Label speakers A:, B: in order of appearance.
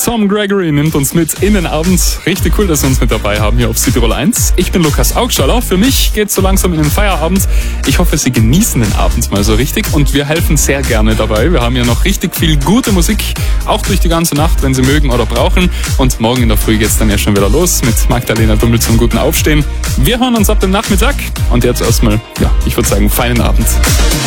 A: Tom Gregory nimmt uns mit in den Abend. Richtig cool, dass Sie uns mit dabei haben hier auf Südtirol 1. Ich bin Lukas Augstaller. Für mich geht's so langsam in den Feierabend. Ich hoffe, Sie genießen den Abend mal so richtig und wir helfen sehr gerne dabei. Wir haben ja noch richtig viel gute Musik, auch durch die ganze Nacht, wenn Sie mögen oder brauchen. Und morgen in der Früh geht's dann ja schon wieder los mit Magdalena Dummel zum guten Aufstehen. Wir hören uns ab dem Nachmittag und jetzt erstmal, ich würde sagen, feinen Abend.